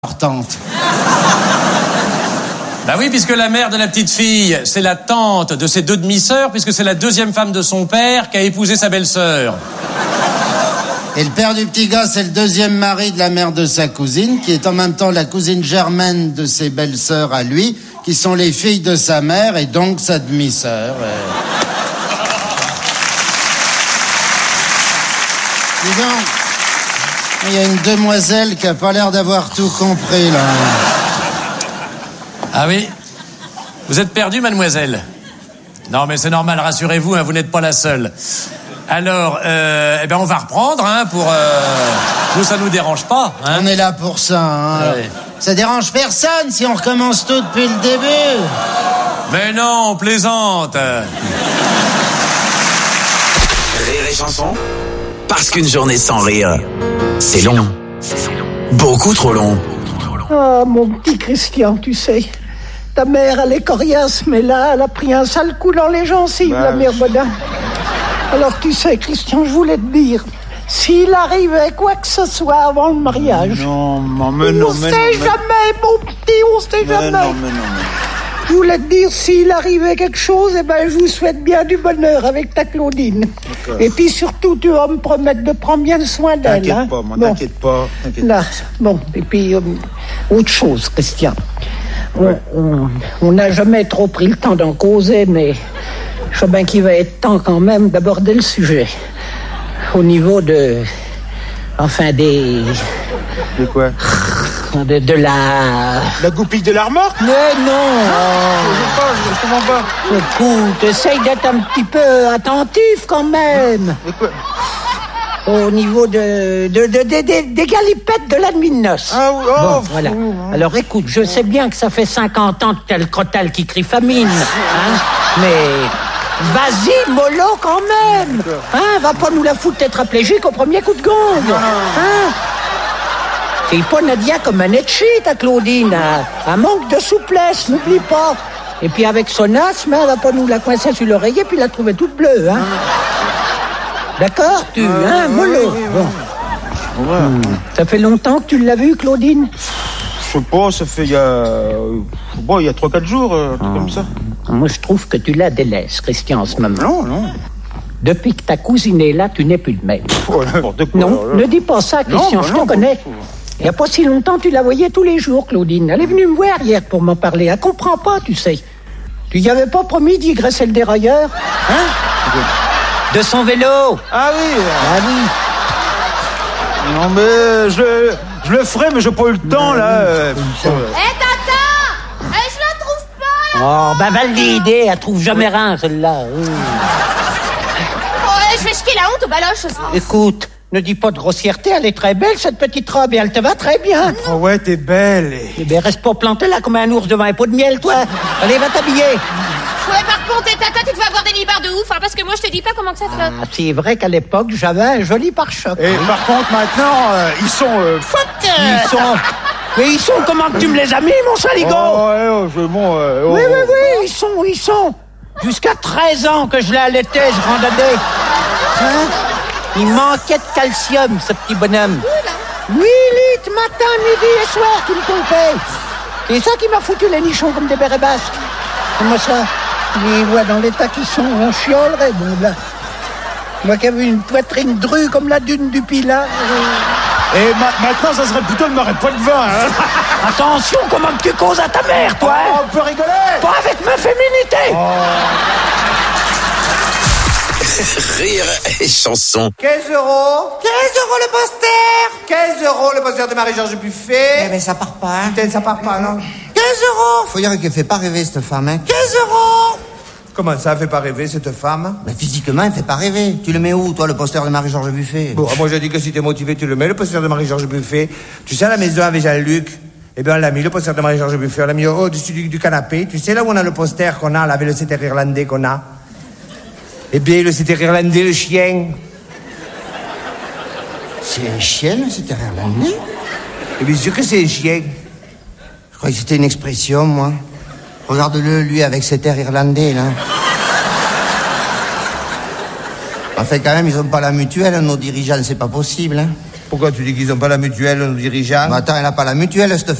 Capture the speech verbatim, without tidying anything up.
leur tante. Bah oui, puisque la mère de la petite fille, c'est la tante de ses deux demi-sœurs, puisque c'est la deuxième femme de son père qui a épousé sa belle-sœur. Et le père du petit gars, c'est le deuxième mari de la mère de sa cousine, qui est en même temps la cousine germaine de ses belles-sœurs à lui, qui sont les filles de sa mère et donc sa demi-sœur. Dis donc, il y a une demoiselle qui a pas l'air d'avoir tout compris, là. Ah oui? Vous êtes perdue, mademoiselle? Non, mais c'est normal, rassurez-vous, hein, vous n'êtes pas la seule. Alors, euh, eh ben on va reprendre, hein, pour... Euh... Nous, ça nous dérange pas, hein. On est là pour ça, hein. Ouais. Ça dérange personne si on recommence tout depuis le début. Mais non, on plaisante. Rire et chanson, parce qu'une journée sans rire, c'est long. Beaucoup trop long. Ah, mon petit Christian, tu sais, ta mère, elle est coriace, mais là, elle a pris un sale coup dans les gencives, bah, la mère Bodin. Alors, tu sais, Christian, je voulais te dire, s'il arrivait quoi que ce soit avant le mariage... Non, mais non, on mais sait non, jamais, mon petit, on sait mais jamais. non, mais non, mais... Je voulais te dire, s'il arrivait quelque chose, eh ben, je vous souhaite bien du bonheur avec ta Claudine. D'accord. Et puis surtout, tu vas me promettre de prendre bien soin d'elle. T'inquiète hein. pas, moi, Bon. t'inquiète pas. T'inquiète Là, bon, et puis, euh, autre chose, Christian. On- On on n'a jamais trop pris le temps d'en causer, mais je crois bien qu'il va être temps quand même d'aborder le sujet. Au niveau de... Enfin, des... De quoi? De, de la... La goupille de la remorque? Mais non Je sais pas, je comprends pas. Écoute, essaye d'être un petit peu attentif quand même. De quoi? Au niveau de, de, de, de- de- des galipettes de la nuit de noces. Ah oui, oh, Bon, pff, voilà. oui, oui. Alors écoute, je sais bien que ça fait cinquante ans que t'as le crotal qui crie famine, hein, mais vas-y, mollo quand même. Hein, va pas nous la foutre tétraplégique au premier coup de gong. Hein. C'est pas Nadia comme un etchi, ta Claudine. hein. Un manque de souplesse, n'oublie pas. Et puis avec son asthme, elle va pas nous la coincer sur l'oreiller puis la trouver toute bleue, hein. D'accord, tu, hein, mollo. Bon. Ouais. Ça fait longtemps que tu l'as vue, Claudine? Je sais pas, ça fait il y a... euh, je sais pas, il y a trois quatre jours, euh, un truc comme ça. Moi, je trouve que tu la délaisses, Christian, en ce moment. Non, non. Depuis que ta cousine est là, tu n'es plus le même. Oh, n'importe quoi. Non, alors là. ne dis pas ça, Christian, bah je non, te connais. bah, Il n'y a pas si longtemps, tu la voyais tous les jours, Claudine. Elle est venue me voir hier pour m'en parler. Elle comprend pas, tu sais. Tu y avais pas promis d'y graisser le dérailleur? Hein? De son vélo. Ah oui. Ah oui. Non, mais je, je le ferai, mais j'ai pas eu le temps, là. euh, Hé, tata! Eh, je la trouve pas, là! Oh, ben validé, elle trouve jamais rien, celle-là. Mmh. Oh, eh, je vais chiquer la honte aux baloches, ce soir. Écoute, ne dis pas de grossièreté, elle est très belle, cette petite robe, et elle te va très bien. Oh ouais, t'es belle. et- Eh ben, reste pas planté là comme un ours devant un pot de miel, toi. Allez, va t'habiller. Ouais, par contre, eh, tata, tu te vas avoir des nibards de ouf, hein, parce que moi, je te dis pas comment que ça se fait. Ah, c'est vrai qu'à l'époque, j'avais un joli pare-choc. Et par contre, maintenant, euh, ils sont... Euh, fuck. Ils sont... Mais ils sont comment que tu me les as mis, mon saligo? Oh, ouais, oh, je... Bon... Euh, oh, Oui, oui, oui, ils sont, ils sont. Jusqu'à treize ans que je l'ai allaité, ce grand dadé. Hein? Il manquait de calcium, ce petit bonhomme. huit litres matin, midi et soir, tu me trompais. C'est ça qui m'a foutu les nichons comme des bérets basques. Comment ça? Les voix dans l'état qui sont, on chiolerait, bon là. Moi qui avais une poitrine drue comme la dune du Pilat. Et ma- maintenant, ça serait plutôt de m'arrêter pas de vin, hein. Attention, comment tu causes à ta mère, toi, Oh, hein? on peut rigoler. Pas avec ma féminité. Rire et chanson. quinze euros. quinze euros le poster. quinze euros le poster de Marie-Georges Buffet. Eh ben ça part pas. Hein. Putain, ça part pas, non? quinze euros. Faut dire qu'elle fait pas rêver, cette femme, hein. quinze euros. Comment ça, elle fait pas rêver, cette femme? Ben physiquement, elle fait pas rêver. Tu le mets où, toi, le poster de Marie-Georges Buffet? Bon, moi, je dis que si t'es motivé, tu le mets, le poster de Marie-Georges Buffet. Tu sais, à la maison avec Jean-Luc, eh bien, on l'a mis, le poster de Marie-Georges Buffet. On l'a mis au-dessus du, du canapé. Tu sais, là où on a le poster qu'on a, là, avec le setter irlandais qu'on a? Eh bien, le setter irlandais, le chien. C'est un chien, c'était irlandais. Et bien sûr que c'est un chien. Je croyais que c'était une expression, moi. Regarde-le, lui, avec cet air irlandais, là. Enfin, quand même, ils ont pas la mutuelle, nos dirigeants, c'est pas possible, hein. Pourquoi tu dis qu'ils ont pas la mutuelle, nos dirigeants? Bah attends, elle n'a pas la mutuelle, cette